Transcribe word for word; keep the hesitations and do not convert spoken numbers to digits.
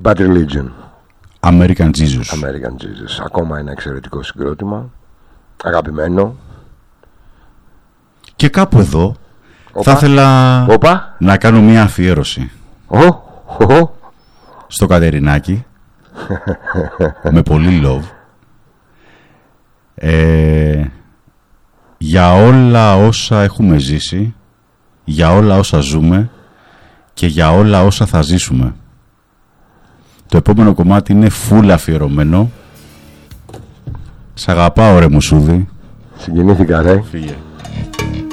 Bad Religion. American Jesus. American Jesus. Ακόμα ένα εξαιρετικό συγκρότημα. Αγαπημένο. Και κάπου εδώ Οπα. θα ήθελα Οπα. να κάνω μια αφιέρωση. Oh. Oh. Στο Κατερινάκι. Με πολύ love. Ε, για όλα όσα έχουμε ζήσει, για όλα όσα ζούμε και για όλα όσα θα ζήσουμε. Το επόμενο κομμάτι είναι full αφιερωμένο. Σ' αγαπάω ρε Μουσούδη. Συγκινήθηκα ρε. Φύγε.